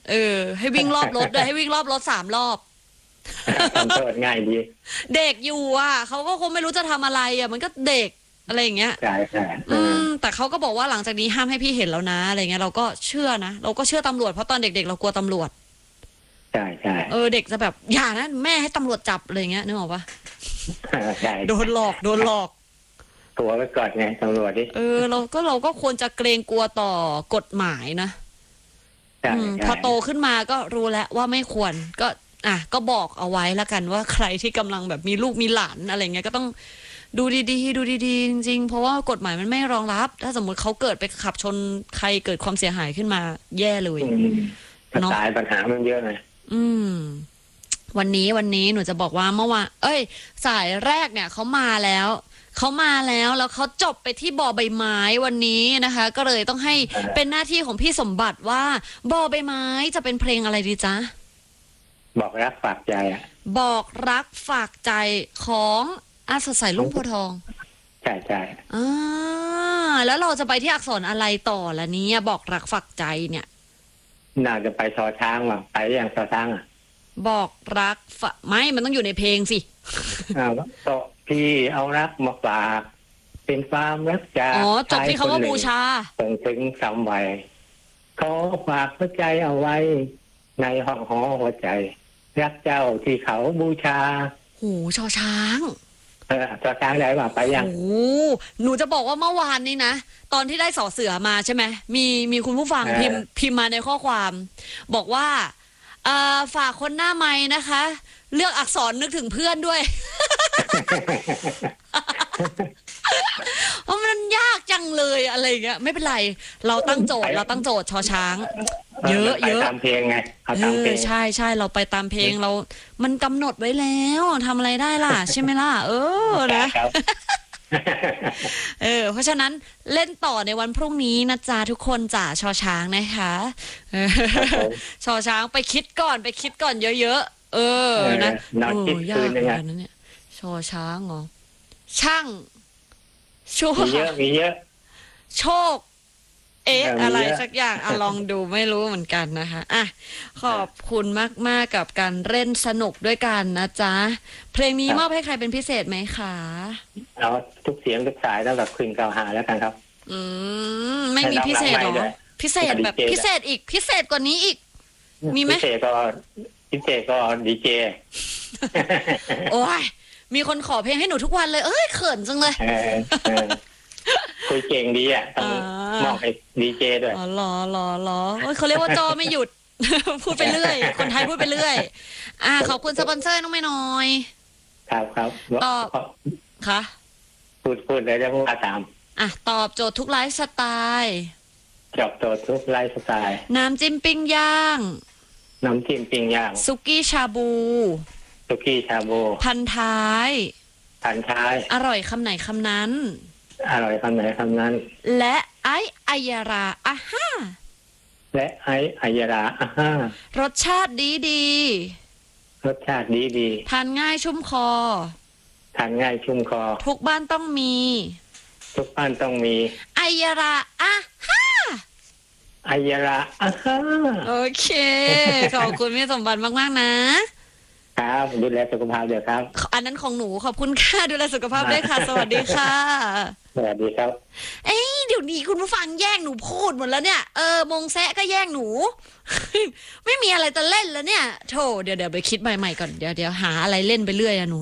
ให้วิ่งรอบรถด้วยให้วิ่งรอบรถ3 รอบทำโทษง่ายดีเด็กอยู่อ่ะเขาก็คงไม่รู้จะทำอะไรอ่ะมันก็เด็กอะไรอย่างเงี้ยใช่ใช่แต่เขาก็บอกว่าหลังจากนี้ห้ามให้พี่เห็นแล้วนะอะไรเงี้ยเราก็เชื่อนะเราก็เชื่อตำรวจเพราะตอนเด็กๆเรากลัวตำรวจใช่ใช่เด็กจะแบบอย่านะแม่ให้ตำรวจจับอะไรเงี้ยนึกออกปะใช่โดนหลอกตัวไปก่อนไงตำรวจดิเราก็ควรจะเกรงกลัวต่อกฎหมายนะพอโตขึ้นมาก็รู้แล้วว่าไม่ควรก็บอกเอาไว้แล้วกันว่าใครที่กำลังแบบมีลูกมีหลานอะไรเงี้ยก็ต้องดูดีๆจริงๆเพราะว่ากฎหมายมันไม่รองรับถ้าสมมติเขาเกิดไปขับชนใครเกิดความเสียหายขึ้นมาแย่เลยเนาะปัญหามันเยอะไงวันนี้หนูจะบอกว่าเมื่อวานสายแรกเนี่ยเขามาแล้วแล้วเขาจบไปที่บอใบไม้วันนี้นะคะก็เลยต้องให้เป็นหน้าที่ของพี่สมบัติว่าบอใบไม้จะเป็นเพลงอะไรดีจ๊ะบอกรักฝากใจบอกรักฝากใจของสดใสลุ่งโพธิ์ทองใช่แล้วเราจะไปที่อักษรอะไรต่อละเนี่ยบอกรักฝากใจเนี่ยน่าจะไปชอช้างว่ะไปอย่างชอช้างบอกรักไม่มันต้องอยู่ในเพลงสิก็พี่เอารักมาฝากเป็นความรักจากจบที่คำว่าบูชาส่งถึงสำวัยขอฝากหัวใจเอาไว้ในห้องหอหัวใจรักเจ้าที่เขาบูชาชอช้างชอช้างได้ป่ะไปยังหนูจะบอกว่าเมื่อวานนี้นะตอนที่ได้สอเสือมาใช่ไหมมีคุณผู้ฟังพิมพ์มาในข้อความบอกว่าฝากคนหน้าไม้นะคะเลือกอักษรนึกถึงเพื่อนด้วยเพราะมันยากจังเลยอะไรเงี้ยไม่เป็นไรเราตั้งโจทย์ชอช้างเยอะตามเพลงไงใช่เราไปตามเพลงเรามันกำหนดไว้แล้วทำอะไรได้ล่ะใช่ไหมล่ะนะเพราะฉะนั้นเล่นต่อในวันพรุ่งนี้นะจ๊ะทุกคนจ้ะชอช้างนะคะชอช้างไปคิดก่อนเยอะๆนะยากเหมือนกันนะเนี่ยชอช้างเหรอช่างชั่วมีเยอะโชคอะไรสักอย่างลองดูไม่รู้เหมือนกันนะคะขอบคุณมากกับการเล่นสนุกด้วยกันนะจ๊ะเพลงนี้มอบให้ใครเป็นพิเศษไหมคะเอาทุกเสียงทุกสายตั้งแต่คืนเก่าหาแล้วกันครับไม่มีพิเศษหรอพิเศษแบบพิเศษอีกพิเศษกว่านี้อีกมีไหมพิเศษก็ดีเจโอ้ยมีคนขอเพลงให้หนูทุกวันเลยเขินจังเลยคุยเก่งดีมองให้ดีเจด้วยหรอเขาเรียกว่าจอไม่หยุดพูดไปเรื่อยคนไทยพูดไปเรื่อยขอบคุณสปอนเซอร์น้องไม่น้อยครับตอบค่ะพูดเลยจะว่าตามตอบโจทย์ทุกไลฟ์สไตล์ทุกไลฟ์สไตล์น้ำจิ้มปิ้งย่างสุกี้ชาบูพันท้ายอร่อยคำไหนคำนั้นและไอ้อัยราฮ่ารสชาติดีทานง่ายชุ่มคอทุกบ้านต้องมีอัยราฮ่าโอเคขอบคุณพี่สมบัติมากๆนะครับดูแลสุขภาพเดี๋ยวครับอันนั้นของหนูขอบคุณค่ะดูแลสุขภาพด้วยค่ะสวัสดีค่ะสวัสดีครับเดี๋ยวนี้คุณผู้ฟังแย่งหนูพูดหมดแล้วเนี่ยมงแซะก็แย่งหนูไม่มีอะไรจะเล่นแล้วเนี่ยโธ่เดี๋ยวไปคิดใหม่ๆก่อนเดี๋ยวหาอะไรเล่นไปเรื่อยหนู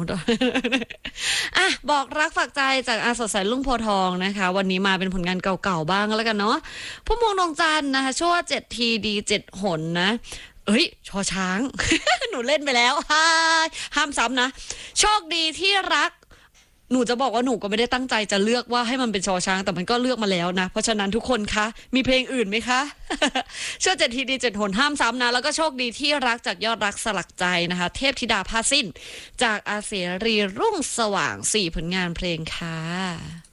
บอกรักฝากใจจากสดใสลุ่งโพธิ์ทองนะคะวันนี้มาเป็นผลงานเก่าๆบ้างแล้วกันเนาะพุ่มพวงดวงจันทร์นะคะชั่ว7 ทีดี7 หนนะชอช้าง หนูเล่นไปแล้วห้ามซ้ำนะโชคดีที่รักหนูจะบอกว่าหนูก็ไม่ได้ตั้งใจจะเลือกว่าให้มันเป็นชอช้างแต่มันก็เลือกมาแล้วนะเพราะฉะนั้นทุกคนคะมีเพลงอื่นไหมคะ ชั่ว7 ทีดี7 หนห้ามซ้ำนะแล้วก็โชคดีที่รักจากยอดรักสลักใจนะคะเทพธิดาผ้าสิ้นจากอาเสรีรุ่งสว่าง4 ผลงานเพลงค่ะ